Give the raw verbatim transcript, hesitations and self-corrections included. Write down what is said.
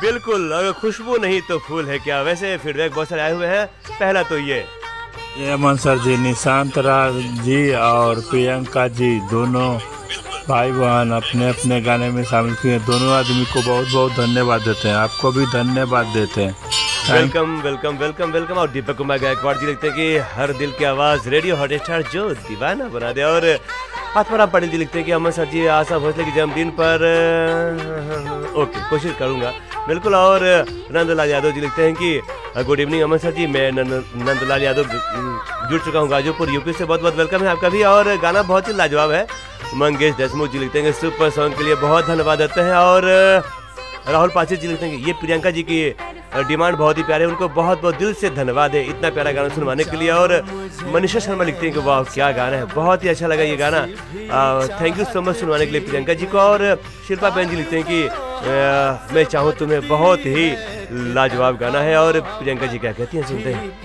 बिल्कुल, अगर खुशबू नहीं तो फूल है क्या। वैसे फीडबैक बहुत सारे आए हुए हैं। पहला तो ये ये अमन सर जी, निशांत राज जी और प्रियंका जी दोनों भाई बहन अपने अपने गाने में शामिल किए। दोनों आदमी को बहुत बहुत धन्यवाद देते हैं। आपको भी धन्यवाद देते हैं। Welcome welcome welcome welcome. और दीपक कुमार गायकवाड़ जी लिखते हैं कि हर दिल की आवाज़ रेडियो हॉटस्टार जो दीवाना बना दे। और आत्माराम पाटिल जी लिखते हैं कि अमन सर जी आशा भोसले के जन्मदिन पर ओके कोशिश करूँगा बिल्कुल। और नंदलाल यादव जी लिखते हैं कि गुड इवनिंग अमन सर जी, मैं नंदलाल यादव जुड़ चुका हूँ गाजीपुर यूपी से। बहुत बहुत वेलकम है आपका भी। और गाना बहुत ही लाजवाब है। मंगेश देशमुख जी लिखते हैं कि सुपर सॉन्ग के लिए बहुत धन्यवाद देते हैं। और राहुल पाचिल जी लिखते हैं कि ये प्रियंका जी की डिमांड बहुत ही प्यारे, उनको बहुत बहुत दिल से धन्यवाद है इतना प्यारा गाना सुनवाने के लिए। और मनीषा शर्मा लिखते हैं कि वाह क्या गाना है, बहुत ही अच्छा लगा ये गाना, थैंक यू सो मच सुनवाने के लिए प्रियंका जी को। और शिल्पा बहन जी लिखते हैं कि आ, मैं चाहूँ तुम्हें बहुत ही लाजवाब गाना है। और प्रियंका जी क्या कहती हैं सुनते हैं।